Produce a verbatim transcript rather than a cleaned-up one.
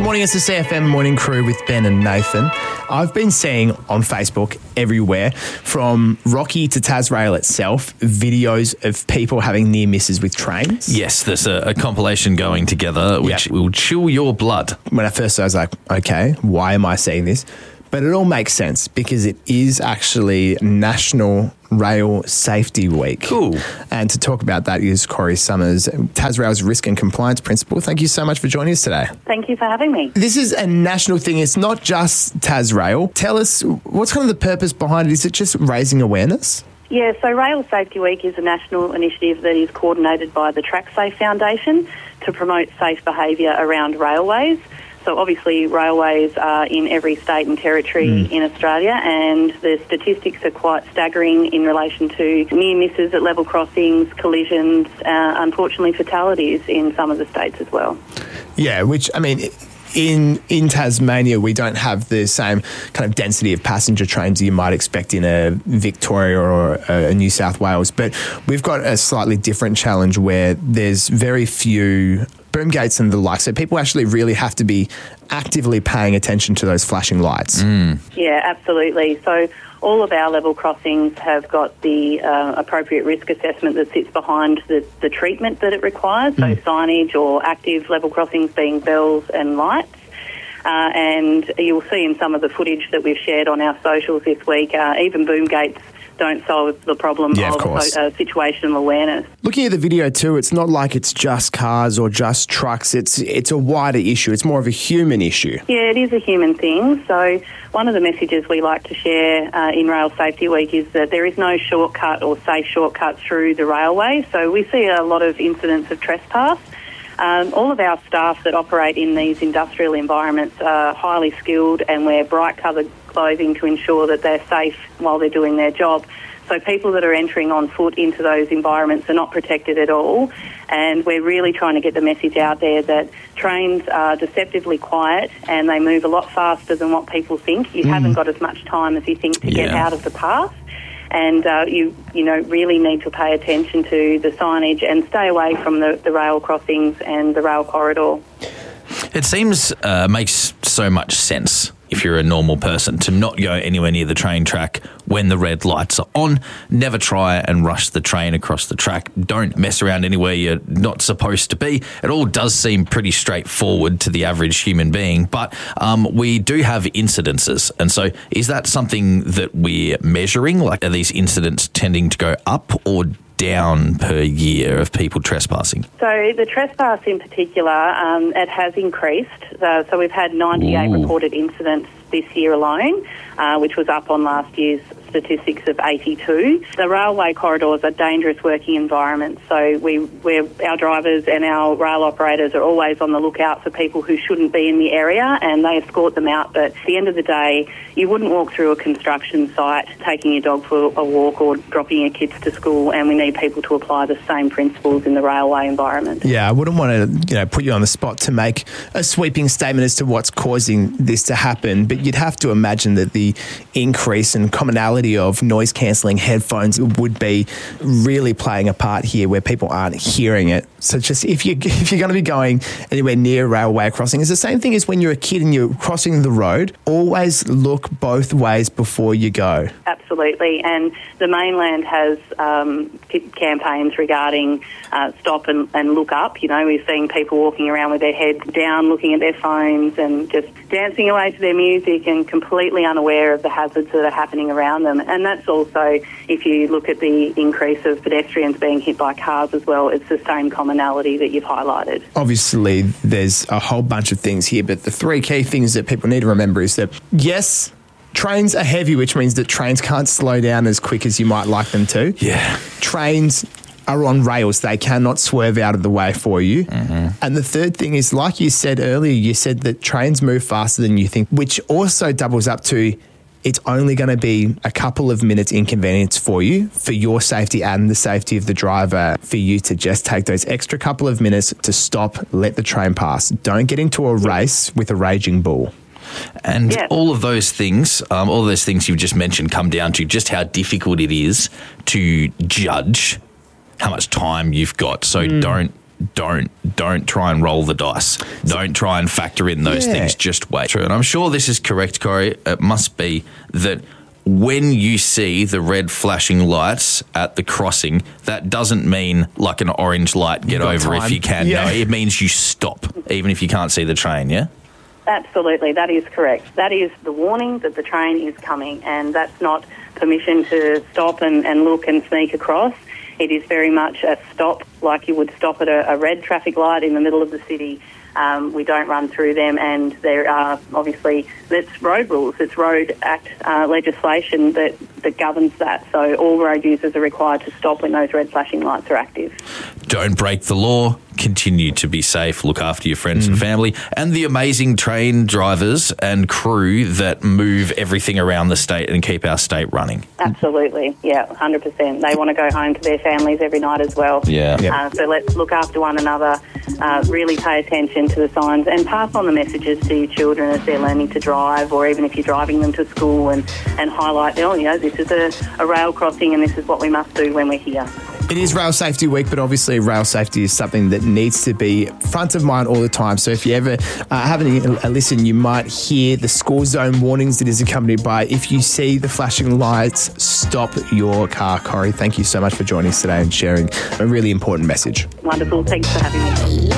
morning, it's the C F M Morning Crew with Ben and Nathan. I've been seeing on Facebook everywhere, from Rocky to Tasrail itself, videos of people having near misses with trains. Yes, there's a, a compilation going together which Yep. will chill your blood. When I first saw it, I was like, okay, why am I seeing this? But it all makes sense because it is actually National Rail Safety Week. Cool. And to talk about that is Corey Summers, Tasrail's Risk and Compliance Principal. Thank you so much for joining us today. Thank you for having me. This is a national thing. It's not just Tasrail. Tell us, what's kind of the purpose behind it? Is it just raising awareness? Yeah, so Rail Safety Week is a national initiative that is coordinated by the TrackSafe Foundation to promote safe behaviour around railways. So obviously railways are in every state and territory mm. in Australia, and the statistics are quite staggering in relation to near misses at level crossings, collisions, uh, unfortunately fatalities in some of the states as well. Yeah, which, I mean, in in Tasmania, we don't have the same kind of density of passenger trains you might expect in a Victoria or a New South Wales, but we've got a slightly different challenge where there's very few boom gates and the like, so people actually really have to be actively paying attention to those flashing lights. Mm. Yeah, absolutely. So all of our level crossings have got the uh, appropriate risk assessment that sits behind the, the treatment that it requires, so Mm. signage or active level crossings being bells and lights. Uh, and you'll see in some of the footage that we've shared on our socials this week, uh, even boom gates don't solve the problem Yeah, of of course. uh, situational awareness. Looking at the video too, it's not like it's just cars or just trucks. It's it's a wider issue. It's more of a human issue. Yeah, it is a human thing. So one of the messages we like to share uh, in Rail Safety Week is that there is no shortcut or safe shortcut through the railway. So we see a lot of incidents of trespass. Um, all of our staff that operate in these industrial environments are highly skilled and wear bright coloured clothing to ensure that they're safe while they're doing their job. So people that are entering on foot into those environments are not protected at all, and we're really trying to get the message out there that trains are deceptively quiet and they move a lot faster than what people think. You mm. haven't got as much time as you think to yeah. get out of the path. And uh, you, you know, really need to pay attention to the signage and stay away from the, the rail crossings and the rail corridor. It seems uh, makes so much sense if you're a normal person to not go anywhere near the train track when the red lights are on. Never try and rush the train across the track. Don't mess around anywhere you're not supposed to be. It all does seem pretty straightforward to the average human being, but um, we do have incidences. And so is that something that we're measuring? Like, are these incidents tending to go up or down per year of people trespassing? So the trespass in particular, um, it has increased. Uh, so we've had ninety-eight Ooh. reported incidents this year alone, uh, which was up on last year's statistics of eighty-two. The railway corridors are dangerous working environments, so we, we're, our drivers and our rail operators are always on the lookout for people who shouldn't be in the area, and they escort them out. But at the end of the day, you wouldn't walk through a construction site taking your dog for a walk or dropping your kids to school, and we need people to apply the same principles in the railway environment. Yeah, I wouldn't want to, you know, put you on the spot to make a sweeping statement as to what's causing this to happen, but you'd have to imagine that the increase in commonality of noise cancelling headphones would be really playing a part here, where people aren't hearing it. So just if you if you're going to be going anywhere near a railway crossing, it's the same thing as when you're a kid and you're crossing the road. Always look both ways before you go. Absolutely, and the mainland has um, campaigns regarding uh, stop and, and look up. You know, we're seeing people walking around with their heads down, looking at their phones and just dancing away to their music and completely unaware of the hazards that are happening around them. And that's also, if you look at the increase of pedestrians being hit by cars as well, it's the same commonality that you've highlighted. Obviously, there's a whole bunch of things here, but the three key things that people need to remember is that, yes, trains are heavy, which means that trains can't slow down as quick as you might like them to. Yeah. Trains are on rails. They cannot swerve out of the way for you. Mm-hmm. And the third thing is, like you said earlier, you said that trains move faster than you think, which also doubles up to it's only going to be a couple of minutes inconvenience for you, for your safety and the safety of the driver, for you to just take those extra couple of minutes to stop, let the train pass. Don't get into a race with a raging bull. And yeah. all of those things, um, all of those things you've just mentioned come down to just how difficult it is to judge how much time you've got. So mm. don't don't. Don't try and roll the dice. Don't try and factor in those Yeah. things. Just wait. And I'm sure this is correct, Corey. It must be that when you see the red flashing lights at the crossing, that doesn't mean like an orange light, get You've got over time. if you can. Yeah. No, it means you stop, even if you can't see the train, yeah? Absolutely, that is correct. That is the warning that the train is coming, and that's not permission to stop and, and look and sneak across. It is very much a stop, like you would stop at a, a red traffic light in the middle of the city. Um, we don't run through them, and there are obviously, it's road rules, it's Road Act uh, legislation that, that governs that. So all road users are required to stop when those red flashing lights are active. Don't break the law. Continue to be safe. Look after your friends Mm. and family, and the amazing train drivers and crew that move everything around the state and keep our state running. Absolutely, yeah, one hundred percent. They want to go home to their families every night as well. Yeah. Yeah. Uh, so let's look after one another, uh, really pay attention to the signs and pass on the messages to your children as they're learning to drive, or even if you're driving them to school, and, and highlight, oh, you know, this is a, a rail crossing and this is what we must do when we're here. It is Rail Safety Week, but obviously rail safety is something that needs to be front of mind all the time. So if you ever uh, have a, a listen, you might hear the score zone warnings that is accompanied by, if you see the flashing lights, stop your car. Corey, thank you so much for joining us today and sharing a really important message. Wonderful. Thanks for having me.